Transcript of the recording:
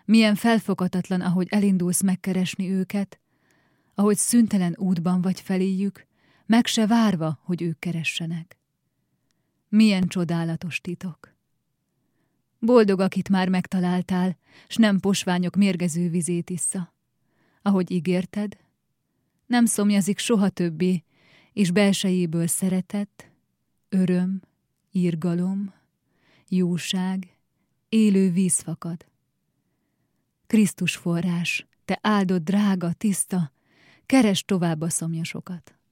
Milyen felfoghatatlan, ahogy elindulsz megkeresni őket, ahogy szüntelen útban vagy feléjük, meg se várva, hogy ők keressenek. Milyen csodálatos titok! Boldog, akit már megtaláltál, s nem posványok mérgező vizét issza. Ahogy ígérted, nem szomjazik soha többé, és belsejéből szeretet, öröm, irgalom, jóság, élő víz fakad. Krisztus forrás, te áldott, drága, tiszta, keresd tovább a szomjasokat.